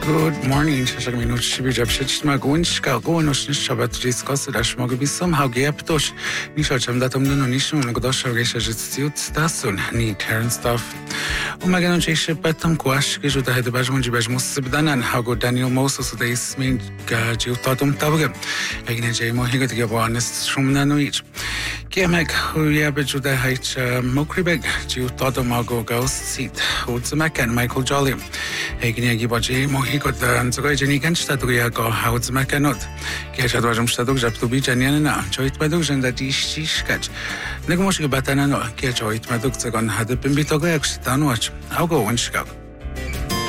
Good morning, Shashak Minut Shibijab Shitma Gunshka, Gonos Shabat Riscos, Rashmogabisum, how Gaptosh, Nishacham Datum Nishun, Godosha Gesha Stasun, need Terran stuff. Umagan Petam Quash, Gizu the head of Bajmun Jibajmus Sibdanan, how good Daniel Moses, they mean Gajutatum Tabaga, Agnaje Mohiga to give honest Shumnanoich. Kiamek, who yabaju the height Mokribeg, Jutotomago Ghost Seat, Hudzamak and Michael Jolly. Egni Gibaji, Mohiko, the Anzogajani Statuyago, Haudzmakanot. Keshadwajum Staduk, Japtubi, Janana, Choit Badujan, that ish catch. Negomoshi Batanano, Kechoit Madukzagon had the Pimbitogax, Tanwatch. I'll go one Chicago.